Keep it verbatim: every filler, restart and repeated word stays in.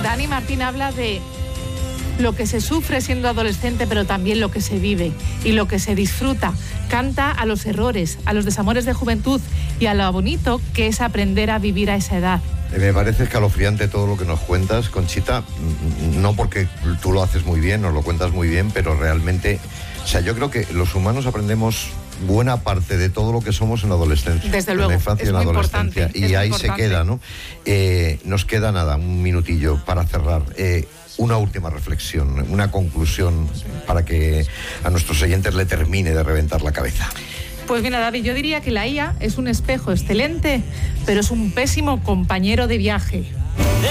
Dani Martín habla de lo que se sufre siendo adolescente, pero también lo que se vive y lo que se disfruta. Canta a los errores, a los desamores de juventud y a lo bonito que es aprender a vivir a esa edad. Me parece escalofriante todo lo que nos cuentas, Conchita, no porque tú lo haces muy bien, nos lo cuentas muy bien, pero realmente, o sea, yo creo que los humanos aprendemos buena parte de todo lo que somos en la adolescencia. Desde luego, en la infancia y en la adolescencia. Y ahí se queda, ¿no? Eh, nos queda nada, un minutillo para cerrar. Eh, Una última reflexión, una conclusión para que a nuestros oyentes le termine de reventar la cabeza. Pues mira, David, yo diría que la I A es un espejo excelente, pero es un pésimo compañero de viaje.